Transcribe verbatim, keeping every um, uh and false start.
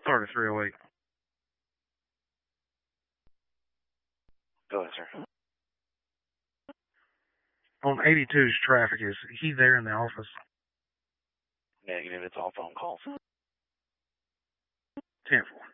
thirty-three oh eight. Go ahead, sir. On eighty-two's traffic, is he there in the office? Negative, it's all phone calls. ten four.